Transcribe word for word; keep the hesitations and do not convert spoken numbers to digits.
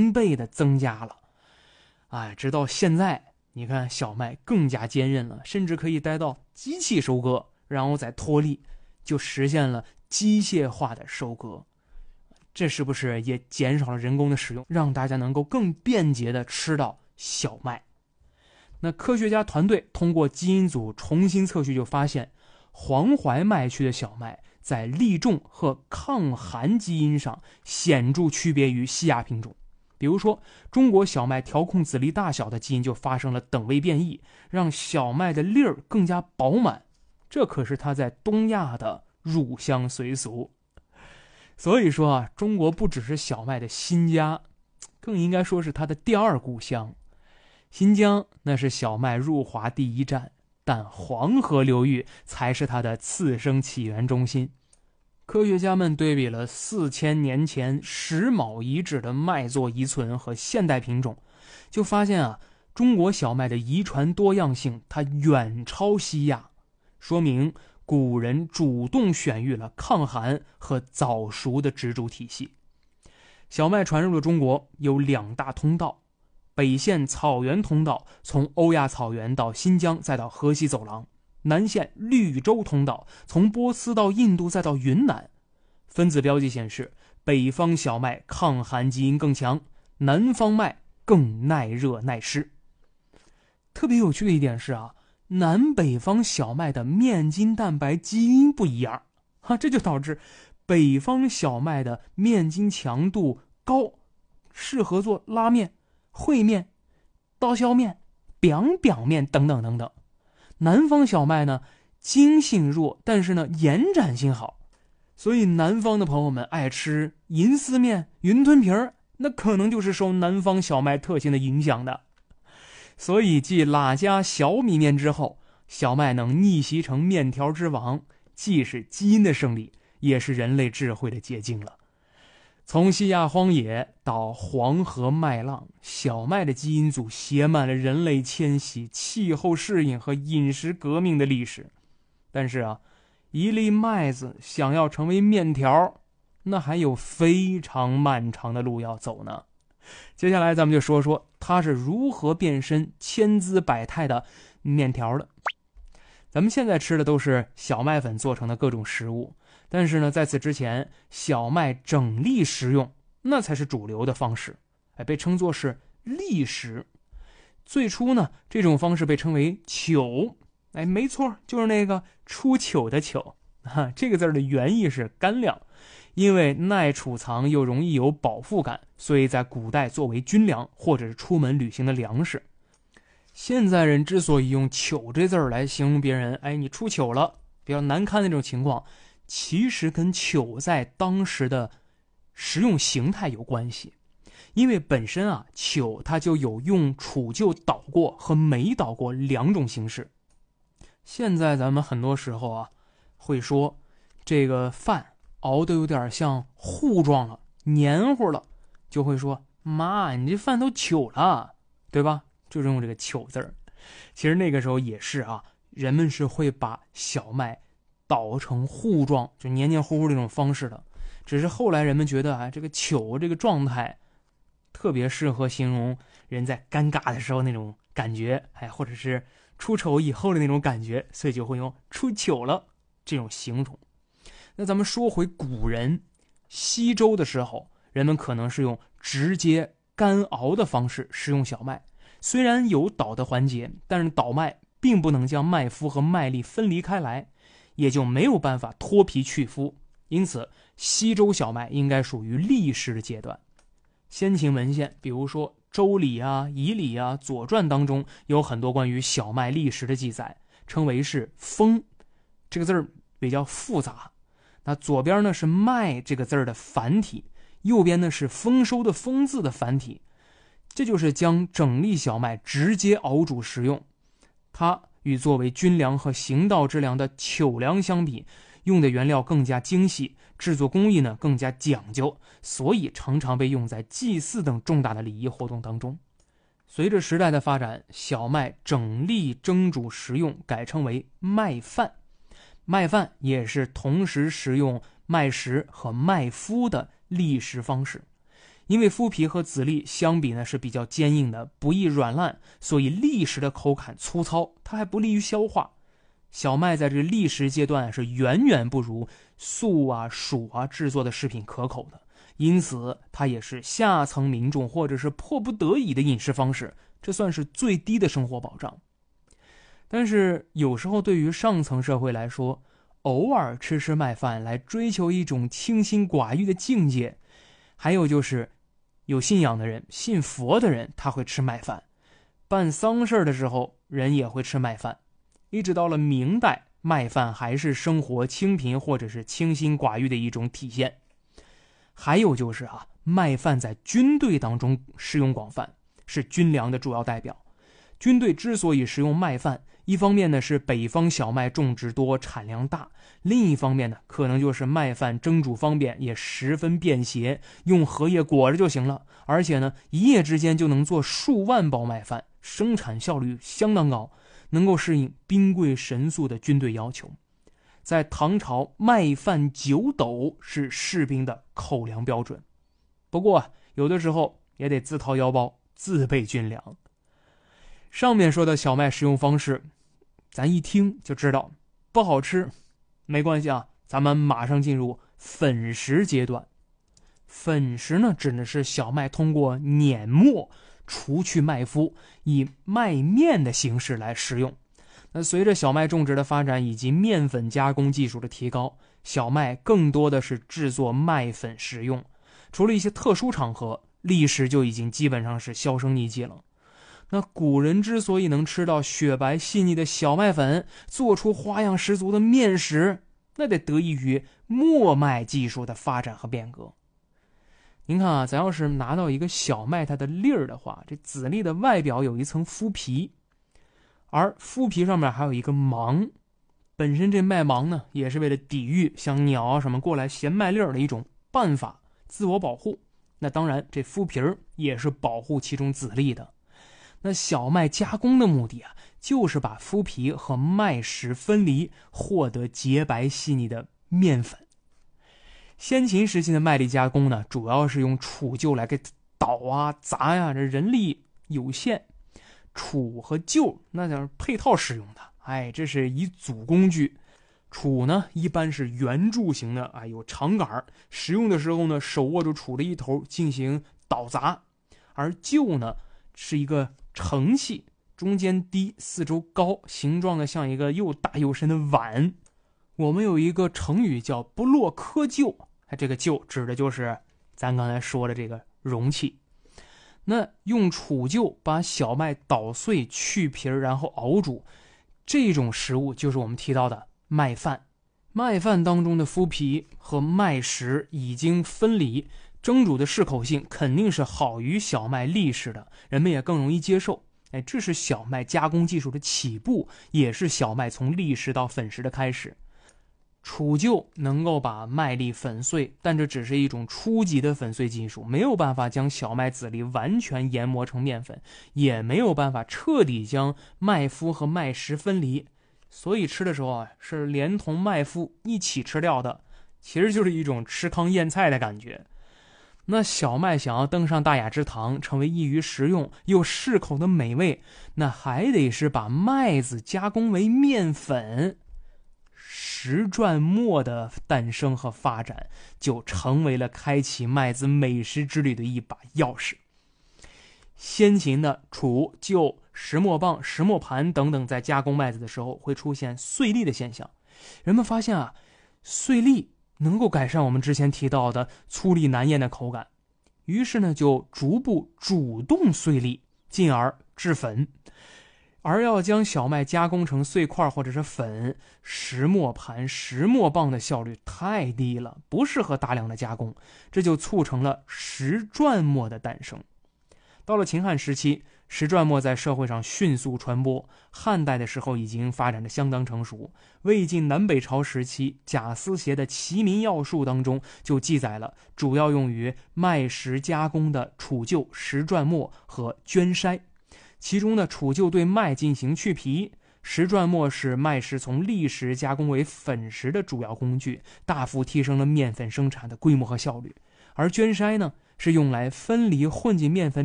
成倍的增加了。哎，直到现在，你看小麦更加坚韧了，甚至可以待到机器收割，然后再脱粒，就实现了机械化的收割。这是不是也减少了人工的使用，让大家能够更便捷的吃到小麦？那科学家团队通过基因组重新测序，就发现黄淮麦区的小麦在粒重和抗寒基因上显著区别于西亚品种。比如说，中国小麦调控籽粒大小的基因就发生了等位变异，让小麦的粒儿更加饱满，这可是它在东亚的入乡随俗。所以说啊，中国不只是小麦的新家，更应该说是它的第二故乡。新疆那是小麦入华第一站，但黄河流域才是它的次生起源中心。科学家们对比了四千年前石峁遗址的麦作遗存和现代品种，就发现啊，中国小麦的遗传多样性它远超西亚，说明古人主动选育了抗寒和早熟的植株体系。小麦传入了中国有两大通道，北线草原通道从欧亚草原到新疆再到河西走廊，南线绿洲通道从波斯到印度再到云南。分子标记显示，北方小麦抗寒基因更强，南方麦更耐热耐湿。特别有趣的一点是啊，南北方小麦的面筋蛋白基因不一样啊，这就导致北方小麦的面筋强度高，适合做拉面、烩面、刀削面、biang biang面等等等等。南方小麦呢，筋性弱，但是呢延展性好，所以南方的朋友们爱吃银丝面、云吞皮儿，那可能就是受南方小麦特性的影响的。所以继喇家小米面之后，小麦能逆袭成面条之王，既是基因的胜利，也是人类智慧的结晶了。从西亚荒野到黄河麦浪，小麦的基因组写满了人类迁徙、气候适应和饮食革命的历史。但是啊，一粒麦子想要成为面条，那还有非常漫长的路要走呢。接下来咱们就说说它是如何变身千姿百态的面条的。咱们现在吃的都是小麦粉做成的各种食物，但是呢，在此之前，小麦整粒食用那才是主流的方式，哎，被称作是粒食。最初呢，这种方式被称为糗，哎，没错，就是那个出糗的糗啊。这个字的原意是干粮，因为耐储藏又容易有饱腹感，所以在古代作为军粮或者是出门旅行的粮食。现在人之所以用糗这字儿来形容别人，哎，你出糗了，比较难堪的这种情况，其实跟糗在当时的食用形态有关系。因为本身啊，糗它就有用杵臼捣过和没捣过两种形式。现在咱们很多时候啊，会说这个饭熬得有点像糊状了、黏糊了，就会说妈，你这饭都糗了，对吧？就是用这个糗字儿。其实那个时候也是啊，人们是会把小麦捣成糊状，就黏黏糊糊这种方式的。只是后来人们觉得啊，这个糗这个状态特别适合形容人在尴尬的时候那种感觉，哎，或者是出丑以后的那种感觉，所以就会用出糗了这种形容。那咱们说回古人稀粥的时候，人们可能是用直接干熬的方式食用小麦。虽然有捣的环节，但是捣麦并不能将麦麸和麦粒分离开来，也就没有办法脱皮去麸，因此稀粥小麦应该属于粒食的阶段。先秦文献，比如说周礼啊、仪礼啊、左传当中有很多关于小麦粒食的记载，称为是丰。这个字儿比较复杂，那左边呢是麦这个字儿的繁体，右边呢是丰收的丰字的繁体，这就是将整粒小麦直接熬煮食用。它与作为军粮和行道之粮的糗粮相比，用的原料更加精细，制作工艺呢更加讲究，所以常常被用在祭祀等重大的礼仪活动当中。随着时代的发展，小麦整粒蒸煮食用改称为麦饭。麦饭也是同时食用麦食和麦麸的粒食方式。 因为麸皮和籽粒相比呢是比较坚硬的，不易软烂，所以砾石的口感粗糙，它还不利于消化。小麦在这个砾石阶段是远远不如粟啊、黍啊制作的食品可口的，因此它也是下层民众或者是迫不得已的饮食方式，这算是最低的生活保障。但是有时候对于上层社会来说，偶尔吃吃麦饭来追求一种清心寡欲的境界。还有就是有信仰的人，信佛的人，他会吃麦饭，办丧事的时候人也会吃麦饭。一直到了明代，麦饭还是生活清贫或者是清心寡欲的一种体现。还有就是啊，麦饭在军队当中使用广泛，是军粮的主要代表。军队之所以食用麦饭，一方面呢是北方小麦种植多，产量大，另一方面呢可能就是麦饭蒸煮方便，也十分便携，用荷叶裹着就行了，而且呢一夜之间就能做数万包麦饭，生产效率相当高，能够适应兵贵神速的军队要求。在唐朝，麦饭九斗是士兵的口粮标准，不过有的时候也得自掏腰包自备军粮。上面说的小麦食用方式，咱一听就知道不好吃，没关系啊，咱们马上进入粉食阶段。粉食呢，指的是小麦通过碾磨除去麦麸，以麦面的形式来食用。那随着小麦种植的发展以及面粉加工技术的提高，小麦更多的是制作麦粉食用。除了一些特殊场合，历史就已经基本上是销声匿迹了。那古人之所以能吃到雪白细腻的小麦粉，做出花样十足的面食，那得得益于磨麦技术的发展和变革。您看啊，咱要是拿到一个小麦它的粒儿的话，这籽粒的外表有一层麸皮，而麸皮上面还有一个芒，本身这麦芒呢也是为了抵御像鸟啊什么过来衔麦粒儿的一种办法，自我保护。那当然这麸皮儿也是保护其中籽粒的。那小麦加工的目的啊，就是把麸皮和麦实分离，获得洁白细腻的面粉。先秦时期的麦粒加工呢，主要是用杵臼来给捣啊砸呀，这人力有限，杵和臼那叫配套使用的，哎，这是一组工具。杵呢一般是圆柱形的，哎，有长杆，使用的时候呢，手握住杵的一头进行捣砸。而臼呢是一个承器，中间低，四周高，形状呢像一个又大又深的碗。我们有一个成语叫不落窠臼，这个臼指的就是咱刚才说的这个容器。那用杵臼把小麦捣碎去皮，然后熬煮，这种食物就是我们提到的麦饭。麦饭当中的麸皮和麦实已经分离，蒸煮的适口性肯定是好于小麦粒食的，人们也更容易接受。哎，这是小麦加工技术的起步，也是小麦从粒食到粉食的开始。杵臼能够把麦粒粉碎，但这只是一种初级的粉碎技术，没有办法将小麦籽粒完全研磨成面粉，也没有办法彻底将麦麸和麦实分离，所以吃的时候啊，是连同麦麸一起吃掉的，其实就是一种吃糠咽菜的感觉。那小麦想要登上大雅之堂，成为易于食用又适口的美味，那还得是把麦子加工为面粉。石转磨的诞生和发展，就成为了开启麦子美食之旅的一把钥匙。先秦的杵、臼、石磨棒、石磨盘等等，在加工麦子的时候会出现碎粒的现象。人们发现啊，碎粒能够改善我们之前提到的粗粝难咽的口感，于是呢就逐步煮动碎粒，进而制粉。而要将小麦加工成碎块或者是粉，石磨盘、石磨棒的效率太低了，不适合大量的加工，这就促成了石转磨的诞生。到了秦汉时期，石转磨在社会上迅速传播，汉代的时候已经发展的相当成熟。魏晋南北朝时期，贾思勰的《齐民要术》当中就记载了主要用于麦石加工的杵臼、石转磨和绢筛。其中的杵臼对麦进行去皮，石转磨是麦石从粒食加工为粉食的主要工具，大幅提升了面粉生产的规模和效率。而绢筛呢， 是用来分离混进面粉